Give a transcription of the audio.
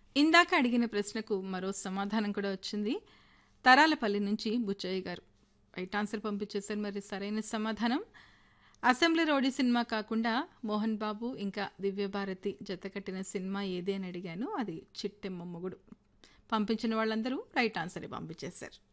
ఇందాక అడిగిన ప్రశ్నకు మరో సమాధానం కూడా వచ్చింది. తరాలపల్లి నుంచి బుచ్చయ్య గారు రైట్ ఆన్సర్ పంపించేశారు. మరి సరైన సమాధానం అసెంబ్లీ రౌడీ సినిమా కాకుండా మోహన్ బాబు ఇంకా దివ్యభారతి జత కట్టిన సినిమా ఏది అని అడిగాను. అది చిట్టెమ్మ మొగుడు. పంపించిన వాళ్ళందరూ రైట్ ఆన్సరే పంపించేశారు.